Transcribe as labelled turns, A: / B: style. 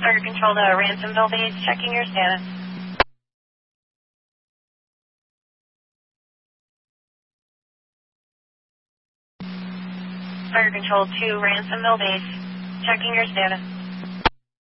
A: Fire Control to Ransomville Base, checking your status. Fire Control to Ransomville Base, checking your status.